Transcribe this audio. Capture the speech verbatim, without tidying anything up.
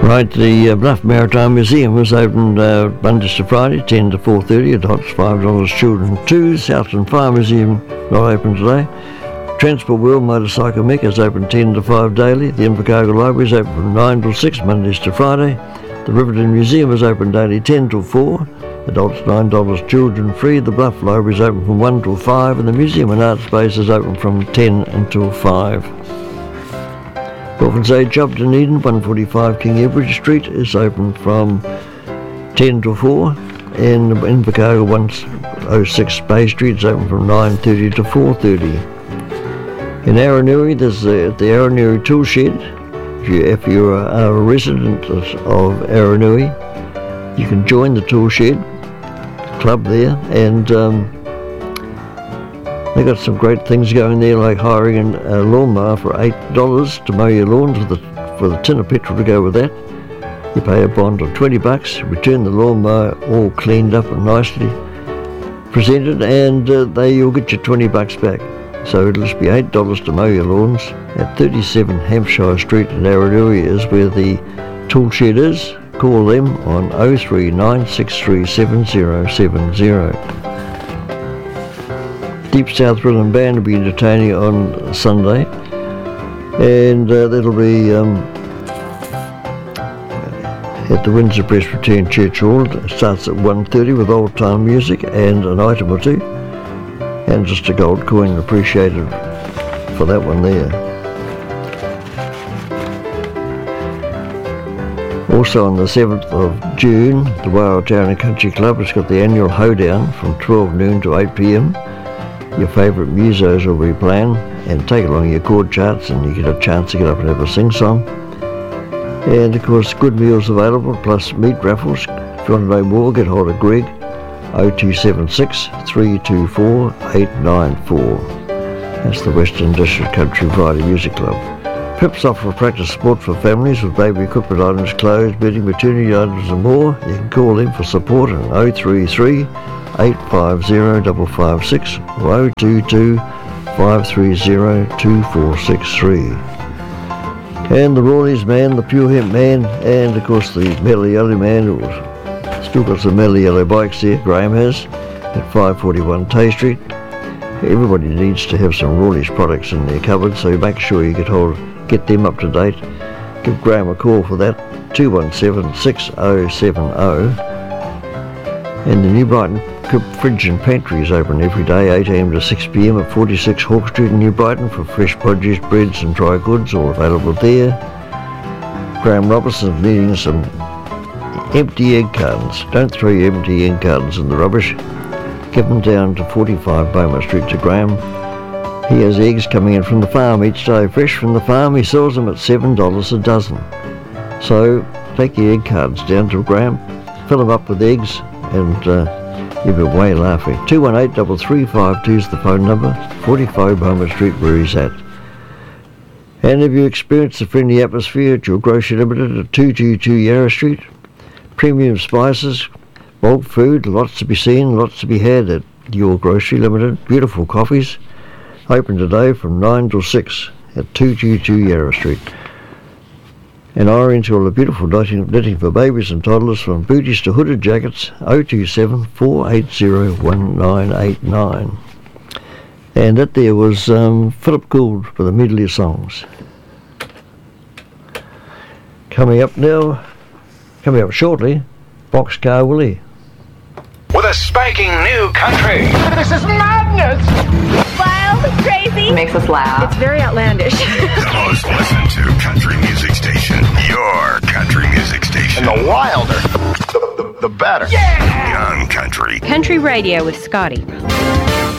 Right, the uh, Bluff Maritime Museum was open uh, Mondays to Friday, ten to four thirty. Adults five dollars, children two. Southland Fire Museum not open today. Transport World Motorcycle Mecca is open ten to five daily. The Invercargill Library is open from nine till six Mondays to Friday. The Riverton Museum is open daily ten till four. Adults nine dollars, children free. The Bluff Library is open from one till five, and the Museum and Art Space is open from ten until five. Dolphins Age up Dunedin, one forty-five King Edward Street is open from ten till four, and Invercargill one oh six Bay Street is open from nine thirty to four thirty. In Aranui, there's the, the Aranui Tool Shed. If, you, if you're a, a resident of Aranui, you can join the Tool Shed club there, and um, they got some great things going there, like hiring a lawnmower for eight dollars to mow your lawns with a, for the tin of petrol to go with that. You pay a bond of twenty bucks, return the lawnmower all cleaned up and nicely presented, and uh, they you'll get your twenty bucks back. So it'll just be eight dollars to mow your lawns at thirty-seven Hampshire Street in Aranui is where the tool shed is. Call them on oh three nine six three seven oh seven oh. Deep South Rhythm Band will be entertaining on Sunday, and uh, that'll be um, at the Windsor Presbyterian Church Hall. It starts at one thirty with old time music and an item or two, and just a gold coin appreciated for that one there. Also on the seventh of June, the Wairoa Town and Country Club has got the annual hoedown from twelve noon to eight p m. Your favourite musos will be playing, and take along your chord charts and you get a chance to get up and have a sing-song. And of course, good meals available, plus meat raffles. If you want to know more, get hold of Greg, oh two seven six, three two four, eight nine four. That's the Western District Country Variety Music Club. Pips offer practice sport for families with baby equipment items, clothes, bedding, maternity items and more. You can call them for support on oh three three, eight five oh, five five six or oh two two, five three oh, two four six three. And the Rawleys man, the Pure Hemp man, and of course the Metal Yellow man, who's still got some Metal Yellow bikes there, Graham has, at five forty-one Tay Street. Everybody needs to have some Rawleys products in their cupboard, so make sure you get hold get them up to date. Give Graham a call for that, two one seven, six oh seven oh. And the New Brighton Fridge and Pantry is open every day, eight a m to six p m at forty-six Hawke Street in New Brighton for fresh produce, breads and dry goods, all available there. Graham Robertson's needing some empty egg cartons. Don't throw your empty egg cartons in the rubbish. Give them down to forty-five Beaumont Street to Graham. He has eggs coming in from the farm each day, fresh from the farm. He sells them at seven dollars a dozen. So take your egg cartons down to Graham, fill them up with eggs, and uh, you'll be way laughing. two one eight, three three five two is the phone number, forty-five Beaumont Street where he's at. And if you experience the friendly atmosphere at your Grocery Limited at two twenty-two Yarra Street, premium spices, bulk food, lots to be seen, lots to be had at your Grocery Limited. Beautiful coffees. Open today from nine till six at two twenty-two Yarra Street. And Orange, all the beautiful knitting, knitting for babies and toddlers, from booties to hooded jackets, oh two seven, four eight oh, one nine eight nine. And that there was um, Philip Gould for the medley of songs. Coming up now, coming up shortly, Boxcar Willie. With a spanking new country. This is madness! Wild, crazy. Makes us laugh. It's very outlandish. The most listened to country music station. Your country music station. And the wilder, the, the, the better. Yeah! Young Country. Country Radio with Scotty.